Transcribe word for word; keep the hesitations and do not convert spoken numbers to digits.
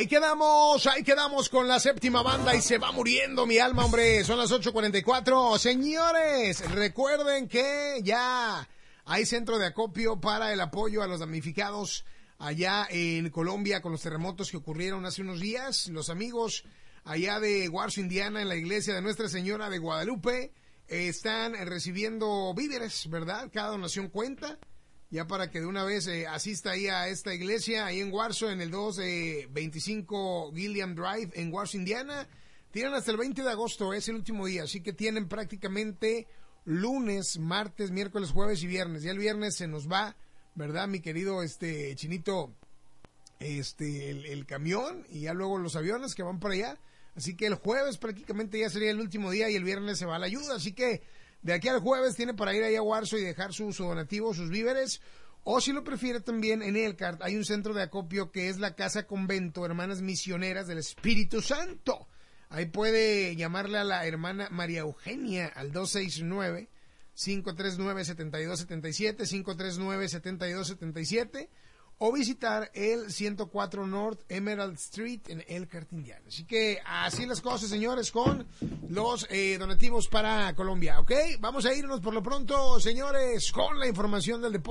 Ahí quedamos, ahí quedamos con la séptima banda y se va muriendo mi alma, hombre. Son las ocho cuarenta y cuatro. Señores, recuerden que ya hay centro de acopio para el apoyo a los damnificados allá en Colombia con los terremotos que ocurrieron hace unos días. Los amigos allá de Warso, Indiana, en la iglesia de Nuestra Señora de Guadalupe, eh, están recibiendo víveres, ¿verdad? Cada donación cuenta. Ya para que de una vez eh, asista ahí a esta iglesia, ahí en Warso, en el dos veinticinco Gilliam Drive, en Warso, Indiana. Tienen hasta el veinte de agosto, es el último día, así que tienen prácticamente lunes, martes, miércoles, jueves y viernes. Ya el viernes se nos va, ¿verdad, mi querido este Chinito? Este, el, el camión y ya luego los aviones que van para allá. Así que el jueves prácticamente ya sería el último día y el viernes se va la ayuda, así que de aquí al jueves tiene para ir ahí a Warso y dejar su, su donativo, sus víveres, o si lo prefiere también en Elkhart hay un centro de acopio que es la Casa Convento Hermanas Misioneras del Espíritu Santo. Ahí puede llamarle a la hermana María Eugenia al dos seis nueve, cinco tres nueve, siete dos siete siete, cinco tres nueve, siete dos siete siete, o visitar el ciento cuatro North Emerald Street en Elkhart, Indiana. Así que así las cosas, señores, con los eh, donativos para Colombia, ¿ok? Vamos a irnos por lo pronto, señores, con la información del deporte.